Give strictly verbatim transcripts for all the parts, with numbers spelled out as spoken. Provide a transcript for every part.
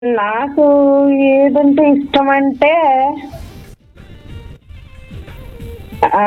నాకు ఏదంటే ఇష్టమంటే ఆ!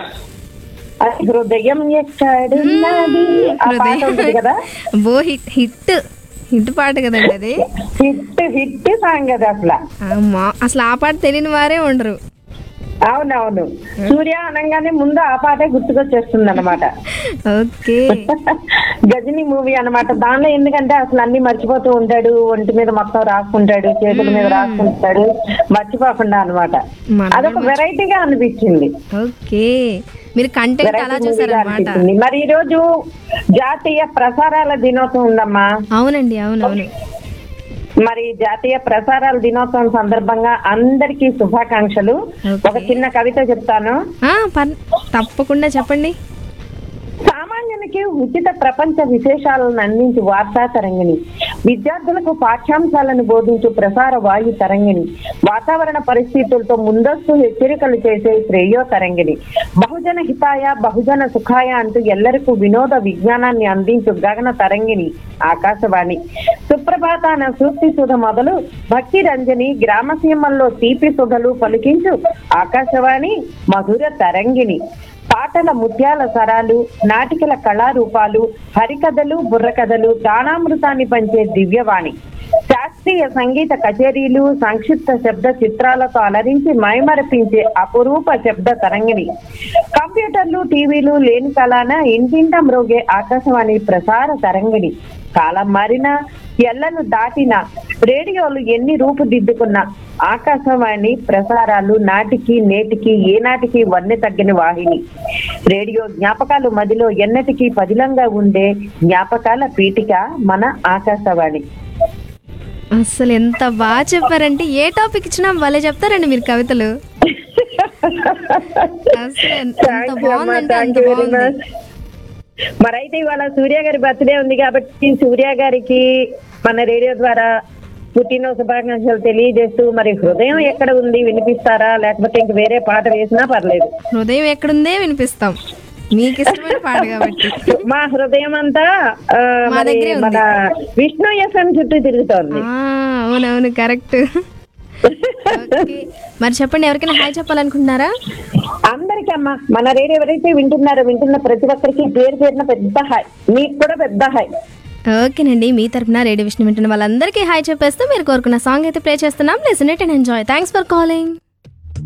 అది 'హృదయం ఎక్కడున్నది' ఆ పాట ఉంటది కదా! అబ్బో! హిట్ హిట్ హిట్ పాట కదండి అది. హిట్ హిట్ సాంగ్ అది అసల. అమ్మా! అసలు ఆ పాట తెలియని వారే ఉండరు. అవునవును. సూర్య అనంగానే ముందు ఆ పాటే గుర్తుకొచ్చేస్తుందన్నమాట. ఓకే. 'గజిని' మూవీ అన్నమాట. దానిలో ఎందుకంటే అసలు అన్ని మర్చిపోతూ ఉంటాడు. ఒంటి మీద మొత్తం రాసుకుంటాడు. చేతుల మీద హ్మ్. రాసుకుంటాడు. మర్చిపోకుండా అన్నమాట. మనమే అదొక మర్చి వెరైటీగా అనిపించింది. ఓకే. మీరు కంటెంట్ వెరైటీ అలా మూవీగా చూసారనమాట. అనిపించింది. మరి ఈ రోజు జాతీయ ప్రసారాల దినోత్సవం ఉందమ్మా. అవునండి. అవునవును. మరి జాతీయ ప్రసారాల దినోత్సవం సందర్భంగా అందరికీ శుభాకాంక్షలు. ఒక ఓకే. చిన్న కవిత చెప్తాను. ఆ! పర్ తప్పకుండా చెప్పండి. సామాన్యునికి ఉచిత ప్రపంచ విశేషాలను అందించి వార్తా తరంగిణి, విద్యార్థులకు పాఠ్యాంశాలను బోధించు ప్రసార వాయు తరంగిణి, వాతావరణ పరిస్థితులతో ముందస్తు హెచ్చరికలు చేసే శ్రేయో తరంగిణి, బహుజన హితాయ బహుజన సుఖాయ అంటూ ఎల్లరికూ వినోద విజ్ఞానాన్ని అందించు గగన తరంగిణి ఆకాశవాణి, సుప్రభాతాన సూక్తి సుధ మొదలు భక్తి రంజని గ్రామసీమల్లో తీపి సుధలు పలికించు ఆకాశవాణి మధుర తరంగిణి, పాటల ముత్యాల సరాలు, నాటికల కళారూపాలు, హరికథలు బుర్రకథలు, దానామృతాన్ని పంచే దివ్యవాణి, శాస్త్రీయ సంగీత కచేరీలు, సంక్షిప్త శబ్ద చిత్రాలతో అలరించి మైమరపించే అపురూప శబ్ద తరంగిణి, కంప్యూటర్లు టీవీలు లేని కాలాన ఇంటింట మ్రోగే ఆకాశవాణి ప్రసార తరంగిణి, కాలం మారినా ఎల్లను దాటిన రేడియోలు ఎన్ని రూపుదిద్దుకున్న ఆకాశవాణి ప్రసారాలు నాటికి నేటికి ఏనాటికి వన్నె తగ్గిన వాహిని, రేడియో జ్ఞాపకాలు మదిలో ఎన్నటికీ పదిలంగా ఉండే జ్ఞాపకాల పీఠిక మన ఆకాశవాణి. అసలు ఎంత బాగా చెప్పారంటే ఏ టాపిక్ ఇచ్చినా భలే చెప్తారండి మీరు కవితలు. అసలు ఎంత Thank you అమ్మా, బాగుందంటే thank అంత you very బాగుంది. much. మరైతే ఇవాళ సూర్య గారి బర్త్డే ఉంది కాబట్టి సూర్య గారికి మన రేడియో ద్వారా పుట్టిన శుభాకాంక్షలు తెలియజేస్తూ, మరి హృదయం ఎక్కడ ఉంది వినిపిస్తారా, లేకపోతే ఇంక వేరే పాట వేసినా పర్లేదు. హృదయం ఎక్కడుందే వినిపిస్తాం. మీకు ఇష్టమైన పాట కాబట్టి. మా హృదయం అంతా ఆ, మా మరి దగ్గరే ఉంది. మన విష్ణు ఎఫ్ఎం చుట్టూ తిరుగుతోంది. ఆ, అవునవును కరెక్ట్. ఓకే. మరి చెప్పండి, ఎవరికైనా హాయ్ చెప్పాలనుకుంటున్నారా? అందరికీ అమ్మా, మన రేడియో ఎవరైతే వింటున్నారో వింటున్న ప్రతి ఒక్కరికి పేరు పేరున పెద్ద హాయ్. మీకు కూడా పెద్ద హాయ్. ఓకేనండి, మీ తరపున రేడియో విష్ణు వింటున్న వాళ్ళందరికీ హాయ్ చెప్పేస్తూ మీరు కోరుకున్న సాంగ్ అయితే ప్లే చేస్తున్నాం. Listen it and enjoy. Thanks for calling.